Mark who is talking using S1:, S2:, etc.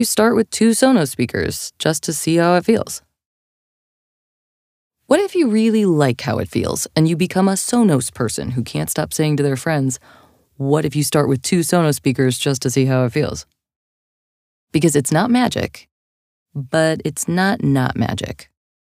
S1: you start with 2 Sonos speakers just to see how it feels? What if you really like how it feels and you become a Sonos person who can't stop saying to their friends, what if you start with 2 Sonos speakers just to see how it feels? Because it's not magic, but it's not magic.